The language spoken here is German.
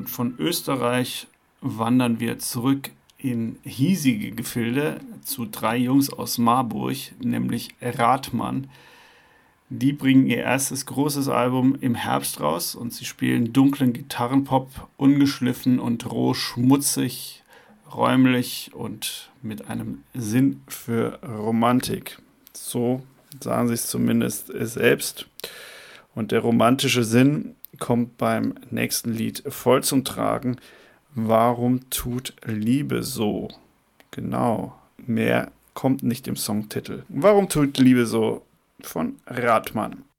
Und von Österreich wandern wir zurück in hiesige Gefilde zu 3 Jungs aus Marburg, nämlich Rathmann. Die bringen ihr erstes großes Album im Herbst raus und sie spielen dunklen Gitarrenpop, ungeschliffen und roh, schmutzig, räumlich und mit einem Sinn für Romantik. So sagen sie es zumindest selbst. Und der romantische Sinn kommt beim nächsten Lied voll zum Tragen. Warum tut Liebe so? Genau, mehr kommt nicht im Songtitel. Warum tut Liebe so? Von Rathmann.